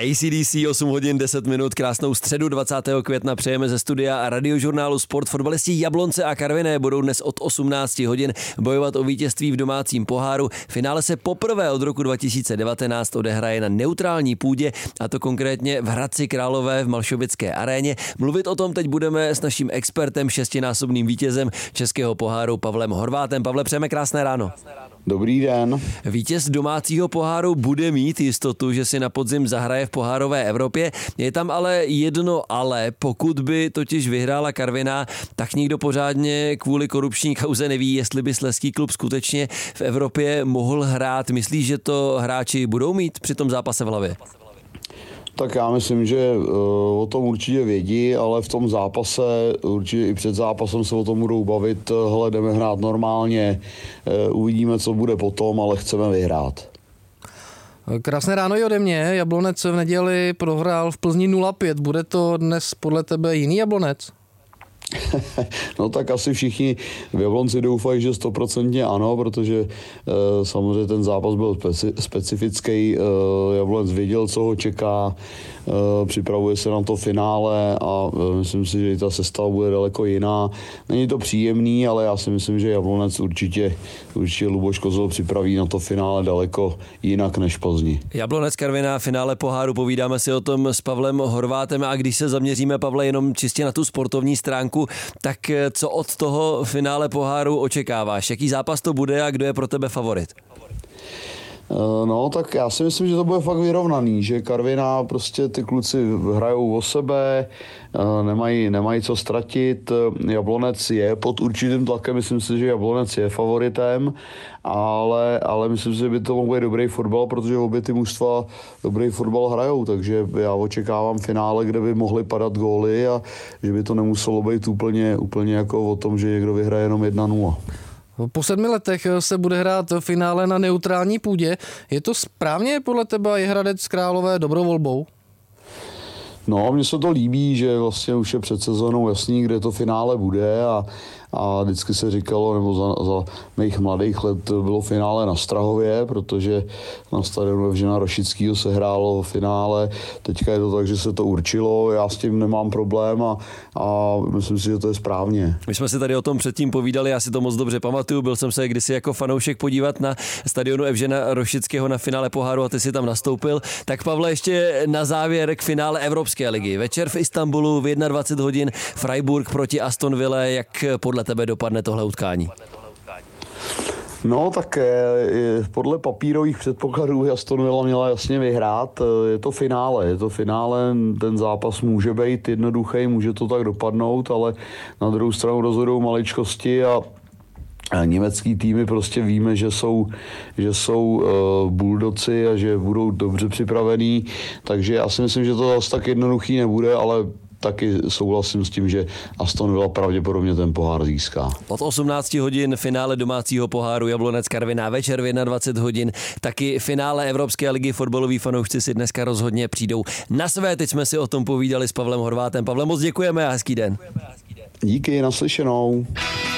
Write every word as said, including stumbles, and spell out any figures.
A C D C osm hodin deset minut, krásnou středu dvacátého května přejeme ze studia a radiožurnálu Sport. Fotbalisti Jablonce a Karviné budou dnes od osmnácti hodin bojovat o vítězství v domácím poháru. Finále se poprvé od roku dva tisíce devatenáct odehraje na neutrální půdě, a to konkrétně v Hradci Králové v Malšovické aréně. Mluvit o tom teď budeme s naším expertem, šestinásobným vítězem českého poháru Pavlem Horvátem. Pavle, přejeme krásné ráno. Dobrý den. Vítěz domácího poháru bude mít jistotu, že si na podzim zahraje v pohárové Evropě. Je tam ale jedno ale, pokud by totiž vyhrála Karviná, tak nikdo pořádně kvůli korupční kauze neví, jestli by slezský klub skutečně v Evropě mohl hrát. Myslíš, že to hráči budou mít při tom zápase v hlavě? Tak já myslím, že o tom určitě vědí, ale v tom zápase, určitě i před zápasem se o tom budou bavit, hele, jdeme hrát normálně, uvidíme, co bude potom, ale chceme vyhrát. Krásné ráno i ode mě. Jablonec v neděli prohrál v Plzni nula pět. Bude to dnes podle tebe jiný Jablonec? No tak asi všichni v Jablonci doufají, že stoprocentně ano, protože e, samozřejmě ten zápas byl speci- specifický, e, Jablonec věděl, co ho čeká, e, připravuje se na to finále a e, myslím si, že ta sestava bude daleko jiná. Není to příjemný, ale já si myslím, že Jablonec určitě, určitě Luboš Kozel připraví na to finále daleko jinak než Plzni. Jablonec Karviná, finále poháru, povídáme si o tom s Pavlem Horvátem, a když se zaměříme, Pavle, jenom čistě na tu sportovní stránku, tak co od toho finále poháru očekáváš? Jaký zápas to bude a kdo je pro tebe favorit? No, tak já si myslím, že to bude fakt vyrovnaný, že Karviná, prostě ty kluci hrajou o sebe, nemají, nemají co ztratit. Jablonec je pod určitým tlakem, myslím si, že Jablonec je favoritem, ale, ale myslím si, že by to mohl být dobrý fotbal, protože obě ty mužstva dobrý fotbal hrajou, takže já očekávám finále, kde by mohly padat góly a že by to nemuselo být úplně, úplně jako o tom, že někdo vyhraje jenom jedna nula. Po sedmi letech se bude hrát finále na neutrální půdě. Je to správně podle tebe, je Hradec Králové dobrou volbou? No, mně se to líbí, že vlastně už je před sezónou jasný, kde to finále bude a, a vždycky se říkalo, nebo za, za mých mladých let bylo finále na Strahově, protože na stadionu Evžena Rošickýho se hrálo finále. Teďka je to tak, že se to určilo, já s tím nemám problém a, a myslím si, že to je správně. My jsme si tady o tom předtím povídali, já si to moc dobře pamatuju, byl jsem se kdysi jako fanoušek podívat na stadionu Evžena Rošického na finále poháru a ty si tam nastoupil. Tak Pavle, ještě na závěr k finále Evropské ligy. Večer v Istanbulu v dvacet jedna hodin Freiburg proti Aston Ville, jak podle tebe dopadne tohle utkání? No tak je, podle papírových předpokladů Aston Villa měla jasně vyhrát. Je to finále, je to finále, ten zápas může být jednoduchý, může to tak dopadnout, ale na druhou stranu rozhodou maličkosti a A německý týmy prostě víme, že jsou, že jsou uh, buldoci a že budou dobře připravení, takže já si myslím, že to zase tak jednoduchý nebude, ale taky souhlasím s tím, že Aston Villa pravděpodobně ten pohár získá. Od osmnácti hodin finále domácího poháru Jablonec Karviná, večer v dvacet jedna hodin taky finále Evropské ligy. Fotbaloví fanoušci si dneska rozhodně přijdou na své. Teď jsme si o tom povídali s Pavlem Horvátem. Pavle, moc děkujeme a hezký den. Díky, naslyšenou.